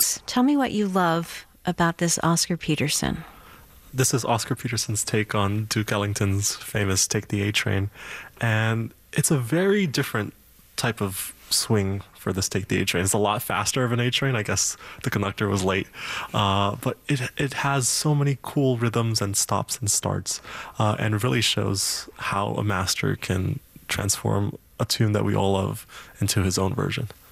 notes. Tell me what you love about this Oscar Peterson. This is Oscar Peterson's take on Duke Ellington's famous Take the A Train. And it's a very different type of swing for this Take the A Train. It's a lot faster of an A train. I guess the conductor was late. But it has so many cool rhythms and stops and starts, and really shows how a master can transform a tune that we all love into his own version.